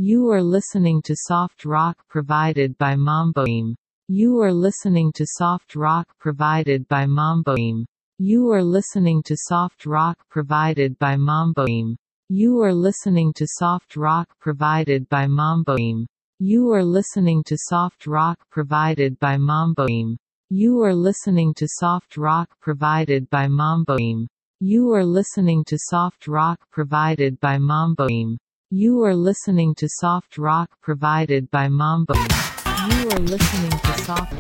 You are listening to soft rock provided by Mamboim. You are listening to soft rock provided by Mamboim. You are listening to soft rock provided by Mamboim. You are listening to soft rock provided by Mamboim. You are listening to soft rock provided by Mamboim. You are listening to soft rock provided by Mamboim. You are listening to soft rock provided by Mamboim. You are listening to soft rock provided by Mamboim. You are listening to soft